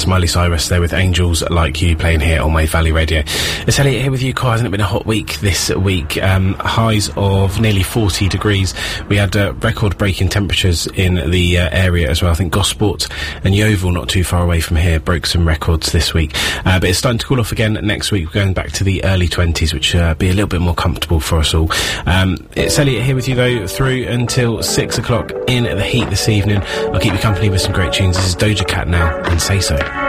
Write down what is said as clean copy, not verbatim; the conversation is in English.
That's Miley Cyrus there with Angels Like You playing here on Wave Valley Radio. It's Elliot here with you. Quite hasn't it been a hot week this week? Highs of nearly 40 degrees. We had record-breaking temperatures in the area as well. I think Gosport and Yeovil, not too far away from here, broke some records this week. But it's starting to cool off again next week. We're going back to the early 20s, which be a little bit more comfortable for us all. It's Elliot here with you, though, through until 6 o'clock in the heat this evening. I'll keep you company with some great tunes. This is Doja Cat now, and Say So.